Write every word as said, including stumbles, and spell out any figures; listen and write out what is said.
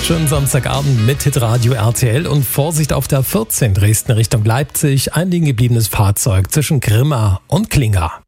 Schönen Samstagabend mit Hitradio R T L und Vorsicht auf der vierzehn Dresden Richtung Leipzig. Ein liegen gebliebenes Fahrzeug zwischen Grimma und Klinga.